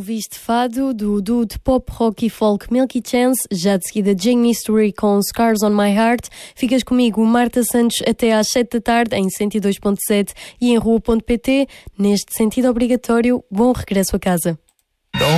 Ouviste Fado, do duo de pop, rock e folk Milky Chance, já de seguida Jane History com Scars on My Heart. Ficas comigo, Marta Santos, até às 7 da tarde em 102.7 e em rua.pt. Neste sentido obrigatório, bom regresso a casa.